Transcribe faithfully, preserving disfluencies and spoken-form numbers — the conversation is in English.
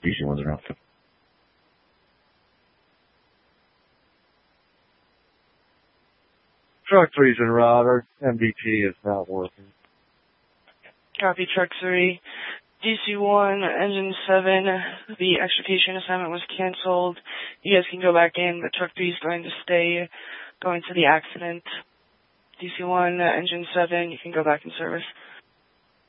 D C ones are out. Truck three's en route. Our M D T is not working. Copy, Truck three. D C one, Engine seven, the extrication assignment was canceled. You guys can go back in, but Truck three is going to stay going to the accident. D C one, Engine seven, you can go back in service.